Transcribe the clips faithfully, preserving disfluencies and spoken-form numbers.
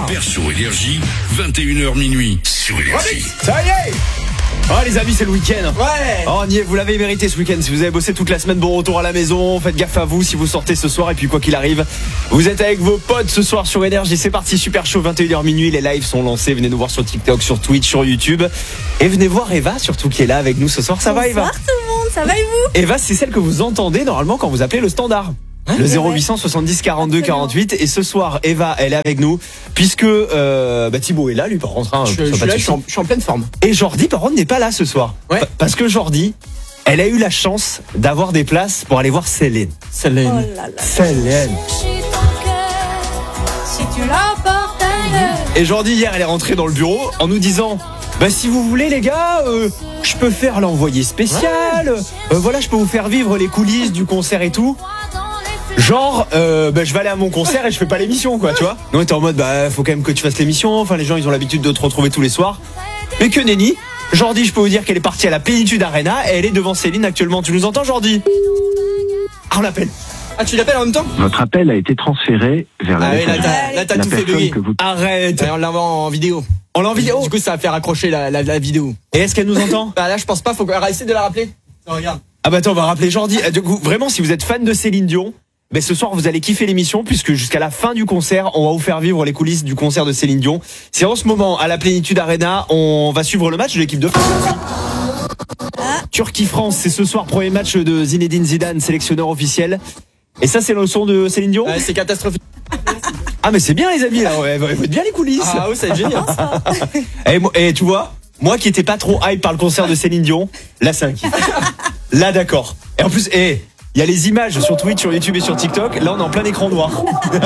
Super Show Énergie, vingt et une heures minuit sur Énergie. Ça y est. Oh les amis, c'est le week-end. Ouais. Oh on y est, vous l'avez mérité ce week-end. Si vous avez bossé toute la semaine, bon retour à la maison. Faites gaffe à vous si vous sortez ce soir. Et puis quoi qu'il arrive, vous êtes avec vos potes ce soir sur Énergie. C'est parti, Super Show, vingt et une heures minuit. Les lives sont lancés. Venez nous voir sur TikTok, sur Twitch, sur YouTube. Et venez voir Eva surtout qui est là avec nous ce soir. Ça Bonsoir va Eva? Bonsoir tout le monde, ça va et vous? Eva, c'est celle que vous entendez normalement quand vous appelez le standard. Le zéro huit cent soixante-dix quarante-deux quarante-huit. Et ce soir, Eva, elle est avec nous puisque euh, bah, Thibaut est là, lui par contre. Hein, Je, je, suis là, je, suis en, je suis en pleine forme. Et Jordi, par contre, n'est pas là ce soir. Ouais. Parce que Jordi, elle a eu la chance d'avoir des places pour aller voir Céline. Céline. Oh là là. Céline. Si tu l'emportes ailleurs. Et Jordi, hier, elle est rentrée dans le bureau en nous disant bah si vous voulez les gars, euh, je peux faire l'envoyé spécial. Euh, voilà, je peux vous faire vivre les coulisses du concert et tout. Genre, euh, bah, je vais aller à mon concert et je fais pas l'émission, quoi, tu vois. Non, t'es en mode, bah, faut quand même que tu fasses l'émission. Enfin, les gens, ils ont l'habitude de te retrouver tous les soirs. Mais que nenni. Jordi, je peux vous dire qu'elle est partie à la Plénitude Arena et elle est devant Céline actuellement. Tu nous entends, Jordi? Ah, on l'appelle. Ah, tu l'appelles en même temps? Votre appel a été transféré vers la Ah oui, là, messagerie. t'as, là, t'as La tout fait personne bugger. que vous... Arrête. Ouais, on l'envoie en vidéo. On l'a en vidéo. Du coup, ça va faire accrocher la, la, la vidéo. Et est-ce qu'elle nous entend? Bah là, je pense pas, faut qu'on essayer de la rappeler. Tiens, regarde. Ah bah attends, on va rappeler Jordi. Du coup, vraiment, si vous êtes fan de Céline Dion, ben ce soir vous allez kiffer l'émission puisque jusqu'à la fin du concert, on va vous faire vivre les coulisses du concert de Céline Dion. C'est en ce moment à la Plénitude Arena, on va suivre le match de l'équipe de France. Turquie-France, c'est ce soir, premier match de Zinedine Zidane, sélectionneur officiel. Et ça, c'est le son de Céline Dion? Ouais, c'est catastrophique. Ah mais c'est bien les amis, là, ouais, vous faites bien les coulisses. Ah ouais, c'est génial. Et, moi- et tu vois, moi qui étais pas trop hype par le concert de Céline Dion, là c'est un kiff. Là d'accord. Et en plus, eh, il y a les images sur Twitch, sur YouTube et sur TikTok. Là on est en plein écran noir. Il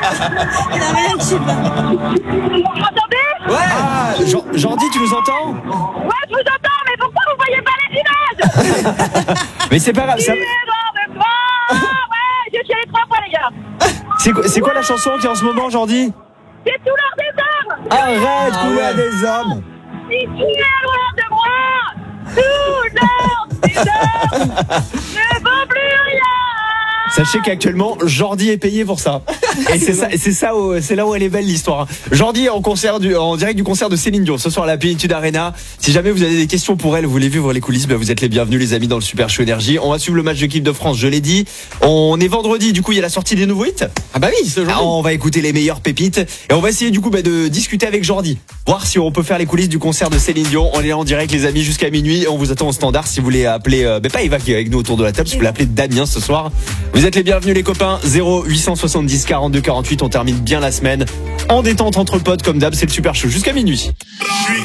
a rien qui va. Vous m'entendez? Ouais. Ah, Jean- Jordi, tu nous entends? Ouais, je vous entends, mais pourquoi vous voyez pas les images? Mais c'est pas grave. Ça... Il est dans le bras. Ouais, je suis allé trois fois, les gars. C'est quoi, c'est quoi la chanson qui est en ce moment, Jordi? C'est tout l'heure des hommes. Arrête, Ah couleur ouais. des hommes. Si tu es loin de moi, tout l'heure des hommes ne vaut plus rien. Sachez qu'actuellement, Jordi est payé pour ça. Et c'est ça, c'est ça, où- c'est là où elle est belle l'histoire. Jordi est en concert du, en direct du concert de Céline Dion ce soir à la Plénitude Arena. Si jamais vous avez des questions pour elle, vous voulez vivre les coulisses, ben vous êtes les bienvenus les amis dans le Super Show Énergie. On va suivre le match de l'équipe de France, je l'ai dit. On est vendredi, du coup il y a la sortie des nouveaux hits. Ah bah oui, c'est Ah, aujourd'hui. on va écouter les meilleures pépites et on va essayer du coup bah, de discuter avec Jordi, voir si on peut faire les coulisses du concert de Céline Dion. On est là en direct les amis jusqu'à minuit. On vous attend au standard si vous voulez appeler, euh, bah, pas Eva qui est avec nous autour de la table, si vous voulez appeler Damien ce soir. Vous êtes les bienvenus les copains. zéro huit cent soixante-dix quarante-deux quarante-huit. On termine bien la semaine en détente entre potes comme d'hab. C'est le Super Show jusqu'à minuit.